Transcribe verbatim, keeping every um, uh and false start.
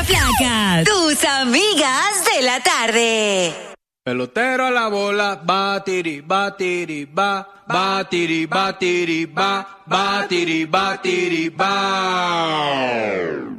placas. Tus amigas de la tarde. Pelotero a la bola, batiri, batiri, ba, batiri, batiri, ba, batiri, batiri, ba.